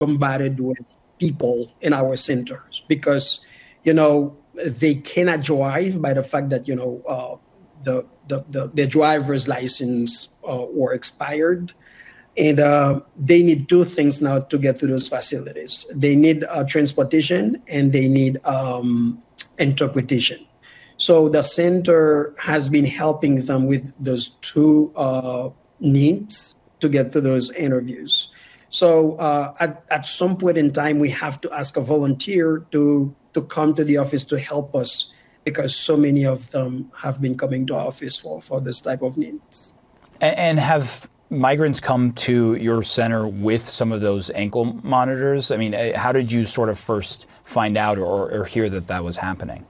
bombarded with people in our centers because, they cannot drive by the fact that, the driver's license were expired. And they need two things now to get to those facilities. They need transportation and they need interpretation. So the center has been helping them with those two needs to get to those interviews. So at some point in time, we have to ask a volunteer to come to the office to help us because so many of them have been coming to our office for this type of needs. And have migrants come to your center with some of those ankle monitors? I mean, how did you sort of first find out or hear that was happening?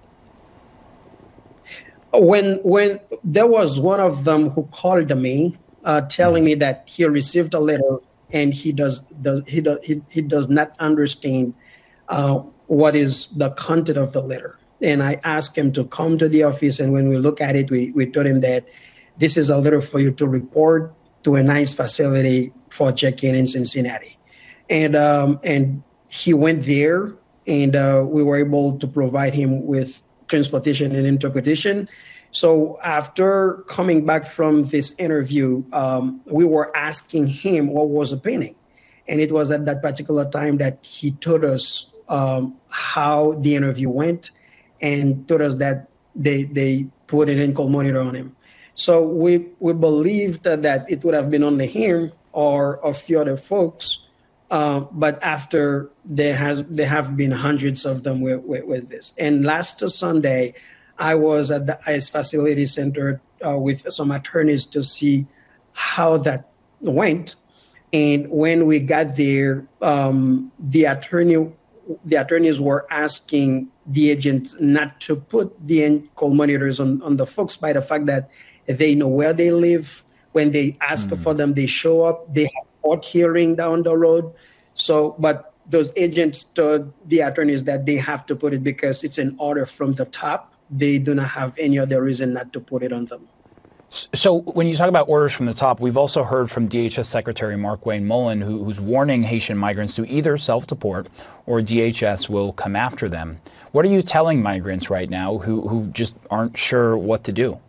When there was one of them who called me telling me that he received a letter and he does not understand what is the content of the letter. And I asked him to come to the office, and when we look at it, we told him that this is a letter for you to report to a nice facility for check-in in Cincinnati. And he went there, and we were able to provide him with transportation and interpretation. So after coming back from this interview, we were asking him what was happening. And it was at that particular time that he told us how the interview went and told us that they put an ankle monitor on him. So we believed that it would have been only him or a few other folks, but after there have been hundreds of them with this. And last Sunday, I was at the ICE Facility Center with some attorneys to see how that went. And when we got there, the attorneys were asking the agents not to put the ankle monitors on the folks by the fact that they know where they live. When they ask for them, they show up. They have court hearing down the road. So, but those agents told the attorneys that they have to put it because it's an order from the top. They do not have any other reason not to put it on them. So when you talk about orders from the top, we've also heard from DHS Secretary Markwayne Mullin, who's warning Haitian migrants to either self-deport or DHS will come after them. What are you telling migrants right now who just aren't sure what to do?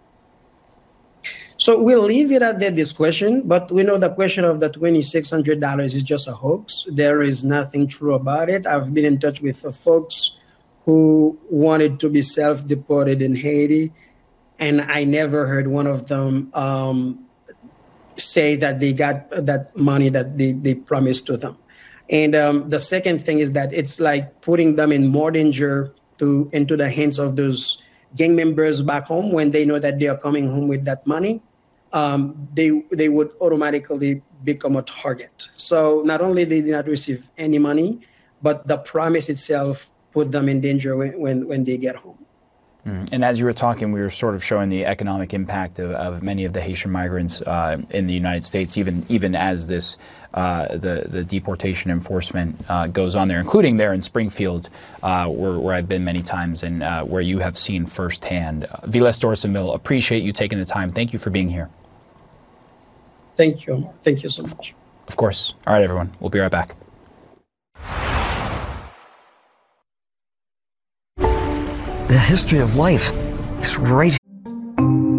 So we'll leave it at their discretion, but we know the question of the $2,600 is just a hoax. There is nothing true about it. I've been in touch with folks who wanted to be self-deported in Haiti, and I never heard one of them say that they got that money that they promised to them. And the second thing is that it's like putting them in more danger into the hands of those gang members back home when they know that they are coming home with that money. They would automatically become a target. So not only they did not receive any money, but the promise itself put them in danger when they get home. And as you were talking, we were sort of showing the economic impact of many of the Haitian migrants in the United States, even as this the deportation enforcement goes on there, including there in Springfield, where I've been many times and where you have seen firsthand. Vilas Dorsonville, appreciate you taking the time. Thank you for being here. Thank you. Thank you so much. Of course. All right, everyone. We'll be right back. The history of life is right